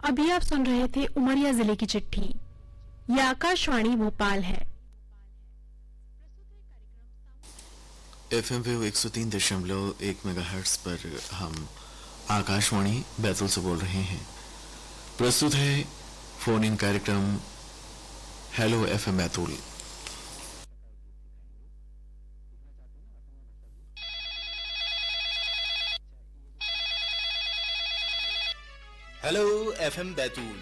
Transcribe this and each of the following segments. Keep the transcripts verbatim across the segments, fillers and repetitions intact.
अभी आप सुन रहे थे उमरिया जिले की चिट्ठी। यह आकाशवाणी भोपाल है। एफएम वेव एक सौ तीन दशमलव एक मेगाहर्ट्ज पर हम आकाशवाणी बैतूल से बोल रहे हैं। प्रस्तुत है फोन इन कार्यक्रम hello FM Betul. Hello FM Betul.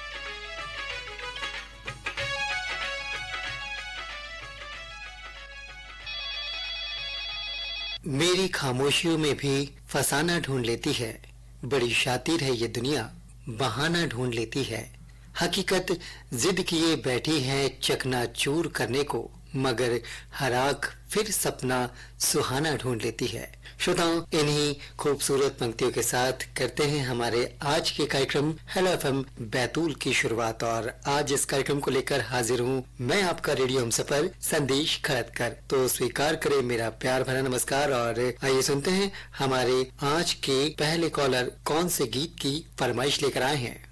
मेरी खामोशियों में भी फसाना ढूंढ लेती है, बड़ी शातिर है ये दुनिया, बहाना ढूंढ लेती है। हकीकत जिद किए बैठी है चकनाचूर करने को, मगर हर आंख फिर सपना सुहाना ढूंढ लेती है। श्रोताओं, इन्हीं खूबसूरत पंक्तियों के साथ करते हैं हमारे आज के कार्यक्रम हेलो एफएम बैतूल की शुरुआत। और आज इस कार्यक्रम को लेकर हाजिर हूँ मैं, आपका रेडियो हमसफर संदेश खरदकर। तो स्वीकार करें मेरा प्यार भरा नमस्कार और आइए सुनते हैं हमारे आज के पहले कॉलर कौन से गीत की फरमाइश लेकर आए हैं।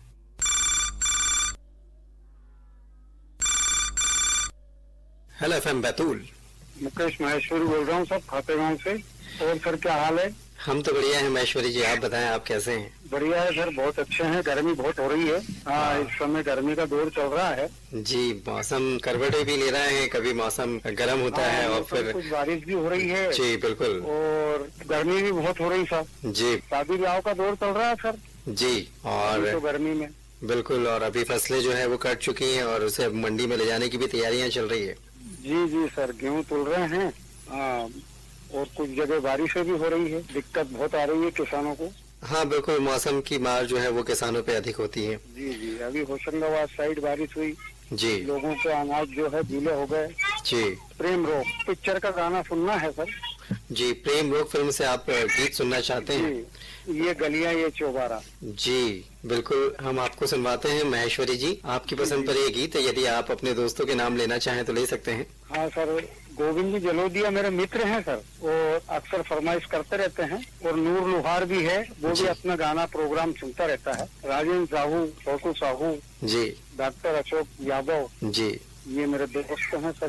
Hello FM Betul. मुकेश महेश्वरी बोल रहा हूँ सर, खातेगांव से। और सर क्या हाल है? हम तो बढ़िया हैं महेश्वरी जी, आप बताएं आप कैसे हैं? बढ़िया है सर, बहुत अच्छे हैं। गर्मी बहुत हो रही है। हाँ, इस समय गर्मी का दौर चल रहा है जी। मौसम करवटें भी ले रहे हैं, कभी मौसम गर्म होता है और फिर कुछ बारिश भी हो रही है जी बिल्कुल, और गर्मी भी बहुत हो रही सर जी। शादी ब्याह का दौर चल रहा है सर जी। और तो गर्मी में बिल्कुल, और अभी फसलें जो है वो कट चुकी हैं और उसे अब मंडी में ले जाने की भी तैयारियां चल रही है। जी जी सर, गेहूँ तुल रहे हैं। हाँ, और कुछ जगह बारिशें भी हो रही है, दिक्कत बहुत आ रही है किसानों को। हाँ बिल्कुल, मौसम की मार जो है वो किसानों पे अधिक होती है। जी जी, अभी होशंगाबाद साइड बारिश हुई जी, लोगों के अनाज जो है गीले हो गए जी। प्रेम रोग पिक्चर का गाना सुनना है सर जी, प्रेम रोग फिल्म से आप गीत सुनना चाहते हैं? जी, ये गलियां ये चौबारा। जी बिल्कुल, हम आपको सुनवाते हैं महेश्वरी जी। आपकी पसंद पर ये गीत है, यदि आप अपने दोस्तों के नाम लेना चाहें तो ले सकते हैं। हाँ सर, गोविंद जी जलोदिया मेरे मित्र हैं सर, वो अक्सर फरमाइश करते रहते हैं। और नूर लुहार भी है, वो भी अपना गाना प्रोग्राम सुनता रहता है। राजेंद्र साहू, छोटू साहू जी, डॉक्टर अशोक यादव, जी, ये मेरे दोस्त हैं सर।